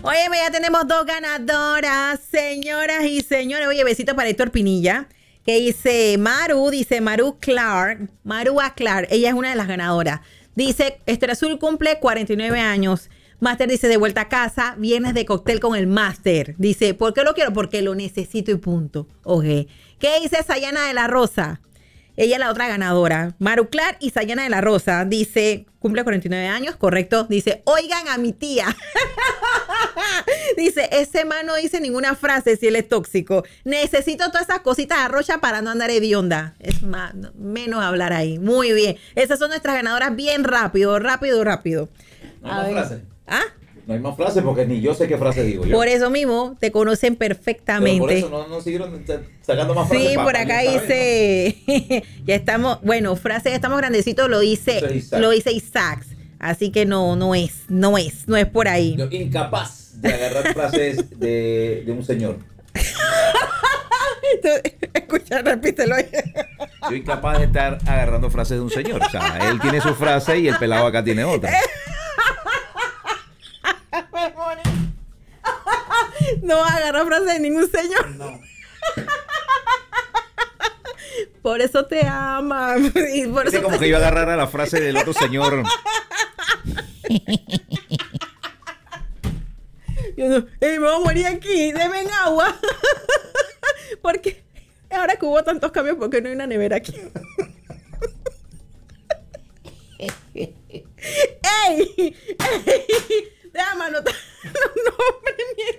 Oye, ya tenemos 2 ganadoras, señoras y señores. Oye, besito para Héctor Pinilla, que dice Maru Clark. Marua Clark, ella es una de las ganadoras. Dice, Esther Azul cumple 49 años. Máster dice, de vuelta a casa, viernes de cóctel con el máster. Dice, ¿por qué lo quiero? Porque lo necesito y punto. Ok. ¿Qué dice Sayana de la Rosa? Ella es la otra ganadora. Maru Clark y Sayana de la Rosa. Dice, cumple 49 años, correcto. Dice, oigan a mi tía. Dice, ese man no dice ninguna frase si él es tóxico. Necesito todas esas cositas de arrocha para no andar hedionda. Es más, menos hablar ahí. Muy bien. Esas son nuestras ganadoras bien rápido. No hay más frase. ¿Ah? No hay más frases porque ni yo sé qué frase digo yo. Por eso mismo te conocen perfectamente. Pero por eso no siguieron sacando más frases. Sí, por acá dice, ya estamos, bueno, frase, ya estamos grandecitos, lo dice Isaac. Así que no es por ahí. Yo incapaz de agarrar frases de un señor. Escucha, repítelo. Yo incapaz de estar agarrando frases de un señor. O sea, él tiene su frase y el pelado acá tiene otra. No agarró frase de ningún señor. No. Por eso te ama. Y por eso como que yo agarrara la frase del otro señor. Yo no, me voy a morir aquí, deben agua. Porque ahora que hubo tantos cambios, ¿por qué no hay una nevera aquí? ¡Ey! Déjame anotar los nombres,